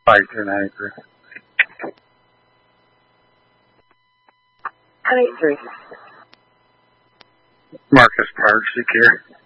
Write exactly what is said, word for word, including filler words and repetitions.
five two nine three. ten eight three. Marcus Park, secure.